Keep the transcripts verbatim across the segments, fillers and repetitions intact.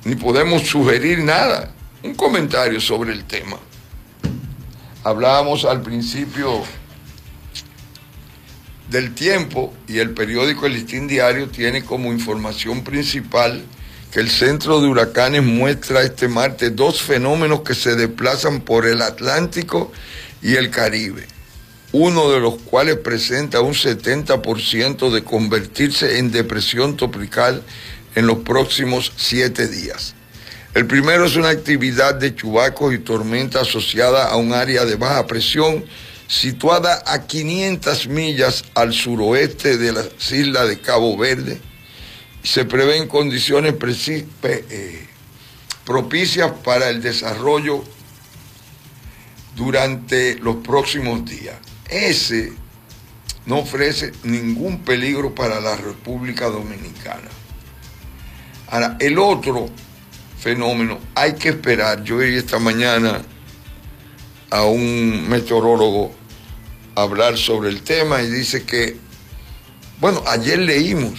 ni podemos sugerir nada. Un comentario sobre el tema. Hablábamos al principio del tiempo y el periódico El Listín Diario tiene como información principal que el centro de huracanes muestra este martes dos fenómenos que se desplazan por el Atlántico y el Caribe, uno de los cuales presenta un setenta por ciento de convertirse en depresión tropical en los próximos siete días. El primero es una actividad de chubascos y tormenta asociada a un área de baja presión situada a quinientas millas al suroeste de las islas de Cabo Verde. Se prevén condiciones eh, propicias para el desarrollo durante los próximos días. Ese no ofrece ningún peligro para la República Dominicana. Ahora, el otro fenómeno, hay que esperar. Yo oí esta mañana a un meteorólogo hablar sobre el tema y dice que, bueno, ayer leímos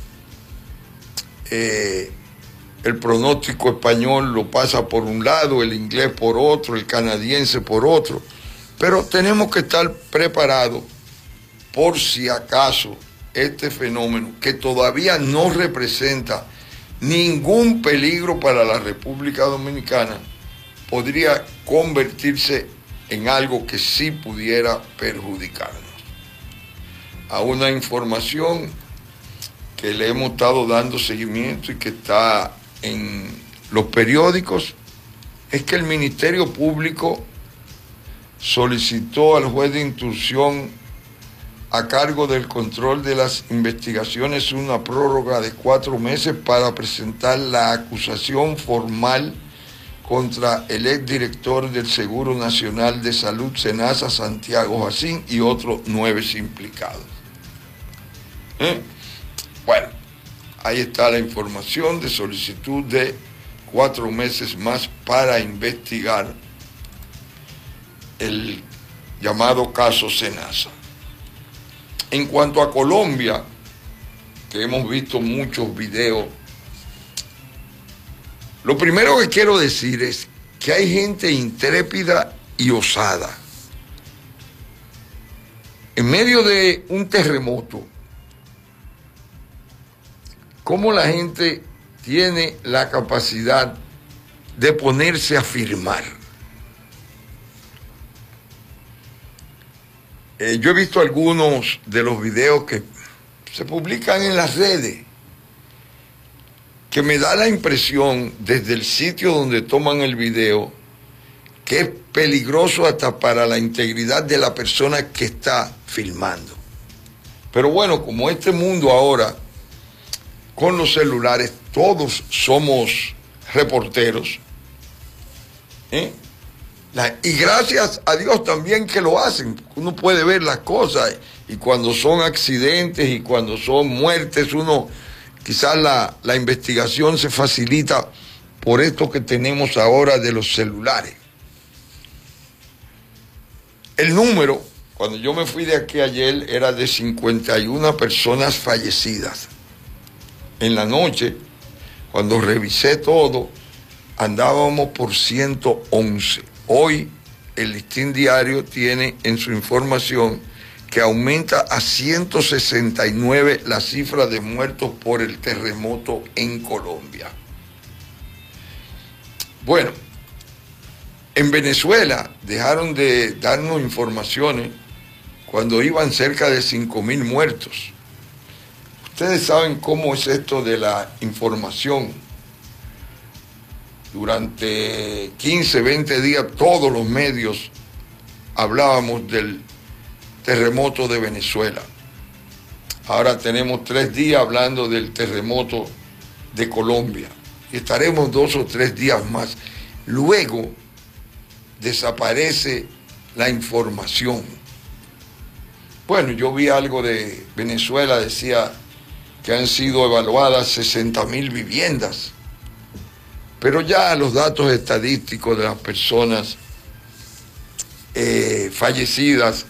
eh, el pronóstico español lo pasa por un lado, el inglés por otro, el canadiense por otro, pero tenemos que estar preparados por si acaso este fenómeno, que todavía no representa ningún peligro para la República Dominicana, podría convertirse en algo que sí pudiera perjudicarnos. A una información que le hemos estado dando seguimiento y que está en los periódicos, es que el Ministerio Público solicitó al juez de instrucción a cargo del control de las investigaciones una prórroga de cuatro meses para presentar la acusación formal contra el exdirector del Seguro Nacional de Salud, SENASA, Santiago Jacín, y otros nueve implicados. ¿Eh? Bueno, ahí está la información de solicitud de cuatro meses más para investigar el llamado caso SENASA. En cuanto a Colombia, que hemos visto muchos videos, lo primero que quiero decir es que hay gente intrépida y osada. En medio de un terremoto, ¿cómo la gente tiene la capacidad de ponerse a filmar? Eh, yo he visto algunos de los videos que se publican en las redes, que me da la impresión, desde el sitio donde toman el video, que es peligroso hasta para la integridad de la persona que está filmando. Pero bueno, como este mundo ahora, con los celulares, todos somos reporteros, ¿eh? La, y gracias a Dios también que lo hacen. Uno puede ver las cosas, y cuando son accidentes y cuando son muertes, uno quizás la, la investigación se facilita por esto que tenemos ahora de los celulares. El número, cuando yo me fui de aquí ayer, era de cincuenta y una personas fallecidas. En la noche, cuando revisé todo, andábamos por ciento once. Hoy el Listín Diario tiene en su información que aumenta a ciento sesenta y nueve la cifra de muertos por el terremoto en Colombia. Bueno, en Venezuela dejaron de darnos informaciones cuando iban cerca de cinco mil muertos. Ustedes saben cómo es esto de la información. Durante quince, veinte días todos los medios hablábamos del terremoto de Venezuela. Ahora tenemos tres días hablando del terremoto de Colombia. Y estaremos dos o tres días más. Luego desaparece la información. Bueno, yo vi algo de Venezuela, decía que han sido evaluadas sesenta mil viviendas. Pero ya los datos estadísticos de las personas eh, fallecidas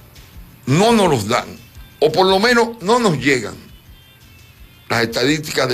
no nos los dan, o por lo menos no nos llegan las estadísticas de